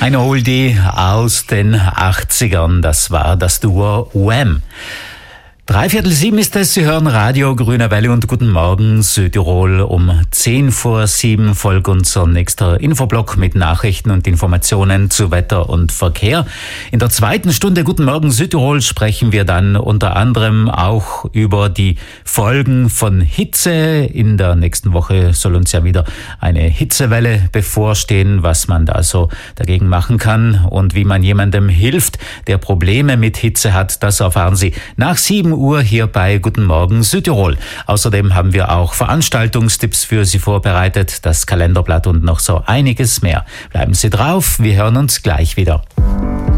Eine Oldie aus den 80ern, das war das Duo Wham. 6:45 ist es, Sie hören Radio Grüne Welle und Guten Morgen Südtirol. Um 6:10 folgt unser nächster Infoblock mit Nachrichten und Informationen zu Wetter und Verkehr. In der zweiten Stunde Guten Morgen Südtirol sprechen wir dann unter anderem auch über die Folgen von Hitze. In der nächsten Woche soll uns ja wieder eine Hitzewelle bevorstehen, was man da so dagegen machen kann und wie man jemandem hilft, der Probleme mit Hitze hat. Das erfahren Sie nach 7 Uhr hier bei Guten Morgen Südtirol. Außerdem haben wir auch Veranstaltungstipps für Sie vorbereitet, das Kalenderblatt und noch so einiges mehr. Bleiben Sie drauf, wir hören uns gleich wieder.